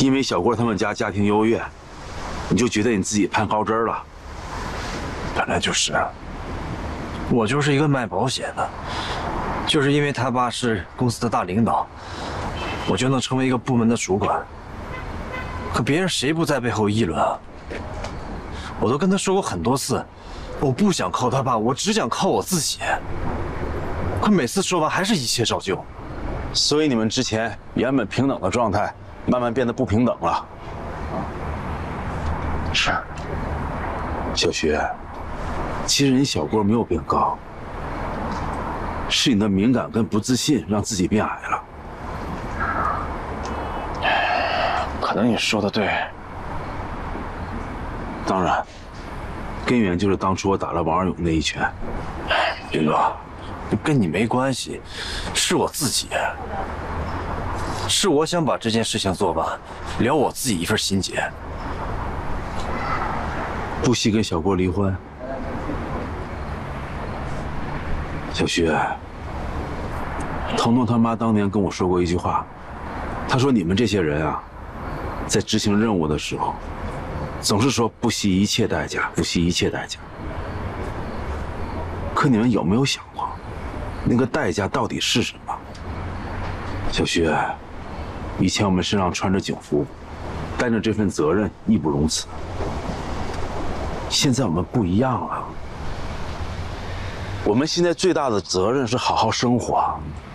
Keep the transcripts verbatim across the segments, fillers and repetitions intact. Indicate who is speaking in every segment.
Speaker 1: 因为小郭他们家家庭优越，你就觉得你自己攀高枝了？
Speaker 2: 本来就是，我就是一个卖保险的，就是因为他爸是公司的大领导，我就能成为一个部门的主管。可别人谁不在背后议论啊？我都跟他说过很多次，我不想靠他爸，我只想靠我自己。可每次说完还是一切照旧。
Speaker 1: 所以你们之前原本平等的状态，慢慢变得不平等了。
Speaker 2: 是。
Speaker 1: 小徐，其实人小郭没有变高，是你的敏感跟不自信让自己变矮了。
Speaker 2: 可能你说的对。
Speaker 1: 当然，根源就是当初我打了王二勇那一拳。
Speaker 2: 林哥，跟你没关系，是我自己，是我想把这件事情做完，了我自己一份心结。
Speaker 1: 不惜跟小郭离婚。小徐，彤彤他妈当年跟我说过一句话，他说你们这些人啊，在执行任务的时候，总是说不惜一切代价，不惜一切代价。可你们有没有想过，那个代价到底是什么？小徐，以前我们身上穿着警服，担着这份责任，义不容辞。现在我们不一样了，我们现在最大的责任是好好生活。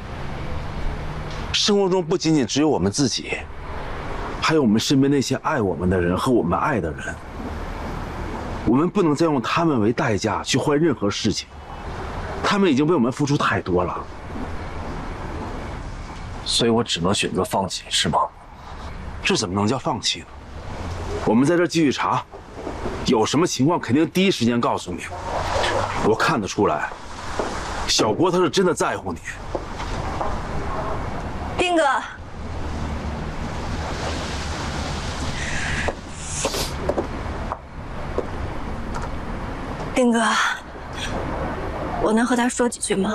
Speaker 1: 生活中不仅仅只有我们自己，还有我们身边那些爱我们的人和我们爱的人。我们不能再用他们为代价去换任何事情，他们已经为我们付出太多了。
Speaker 2: 所以我只能选择放弃，是吗？
Speaker 1: 这怎么能叫放弃呢？我们在这继续查，有什么情况肯定第一时间告诉你。我看得出来，小郭他是真的在乎你。
Speaker 3: 丁哥，丁哥，我能和他说几句吗？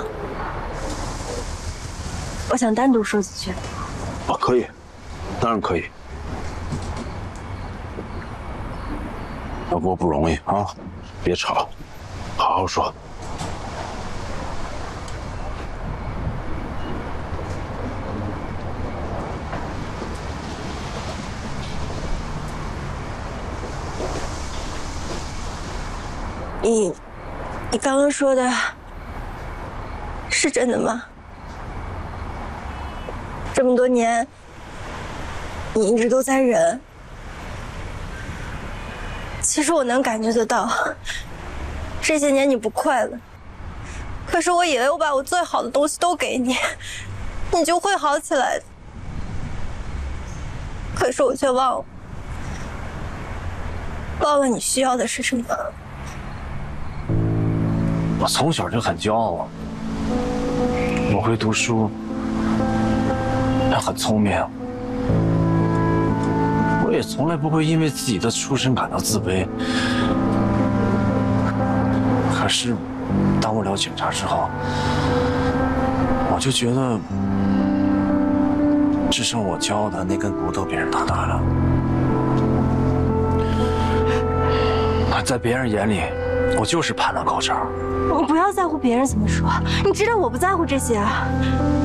Speaker 3: 我想单独说几句。
Speaker 1: 哦，可以，当然可以。小郭不容易啊，别吵，好好说。
Speaker 3: 你，你刚刚说的是真的吗？这么多年，你一直都在忍。其实我能感觉得到，这些年你不快乐。可是我以为我把我最好的东西都给你，你就会好起来的。可是我却忘了，忘了你需要的是什么。
Speaker 2: 我从小就很骄傲，我会读书，也很聪明。我也从来不会因为自己的出身感到自卑。可是，当我了警察之后，我就觉得，只剩我骄傲的那根骨头被人打断了。在别人眼里，我就是攀了高枝。
Speaker 3: 你不要在乎别人怎么说，你知道我不在乎这些啊。